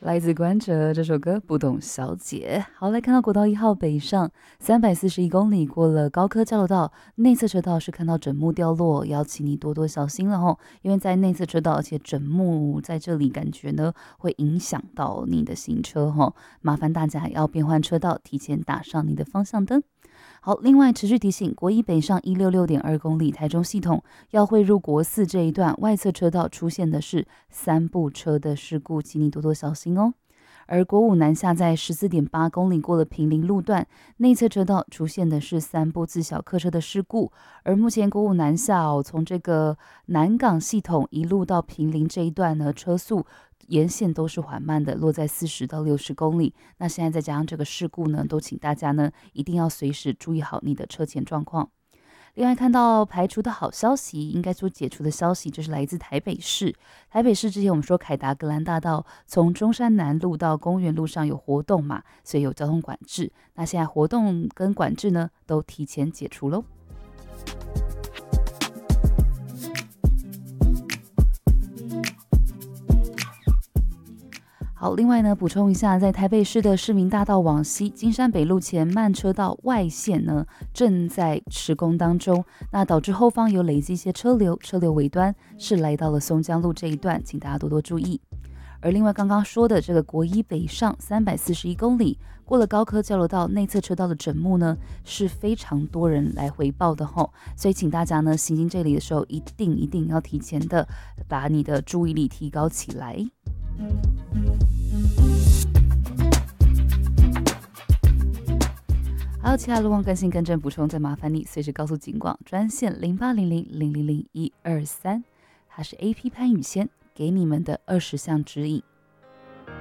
来自关喆这首歌《不懂小姐》。好，来看到国道1号北上341公里，过了高科交流道，内侧车道是看到枕木掉落，要请你多多小心了吼，因为在内侧车道，而且枕木在这里感觉呢会影响到你的行车吼，麻烦大家要变换车道，提前打上你的方向灯。好，另外持续提醒，国一北上166.2公里，台中系统要汇入国4这一段外侧车道出现的是3部车的事故，请你多多小心哦。而国五南下在14.8公里过了平林路段，内侧车道出现的是3部自小客车的事故。而目前国五南下从这个南港系统一路到平林这一段呢，车速沿线都是缓慢的，落在40到60公里。那现在再加上这个事故呢，都请大家呢一定要随时注意好你的车前状况。另外看到排除的好消息，应该说解除的消息，就是来自台北市。台北市之前我们说凯达格兰大道从中山南路到公园路上有活动嘛，所以有交通管制。那现在活动跟管制呢都提前解除喽。好，另外呢，补充一下，在台北市的市民大道往西金山北路前慢车道外线呢，正在施工当中，那导致后方有累积一些车流，车流尾端是来到了松江路这一段，请大家多多注意。而另外刚刚说的这个国一北上341公里，过了高科交流道内侧车道的枕木呢，是非常多人来回报的吼，所以请大家呢行经这里的时候，一定要提前的把你的注意力提高起来。还有其他路况更新更正补充，再麻烦你随时告诉警广专线0800000123，它是 AP 潘宇谦给你们的20项指引。